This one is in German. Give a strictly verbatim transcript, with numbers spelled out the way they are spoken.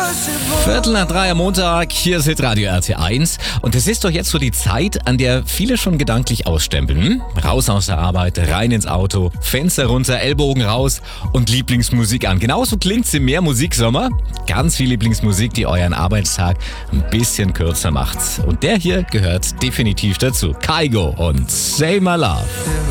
Viertel nach drei am Montag, hier ist Hitradio R T eins. Und es ist doch jetzt so die Zeit, an der viele schon gedanklich ausstempeln. Hm? Raus aus der Arbeit, rein ins Auto, Fenster runter, Ellbogen raus und Lieblingsmusik an. Genauso klingt's im Mehr Musiksommer. Ganz viel Lieblingsmusik, die euren Arbeitstag ein bisschen kürzer macht. Und der hier gehört definitiv dazu. Kygo und Say My Love.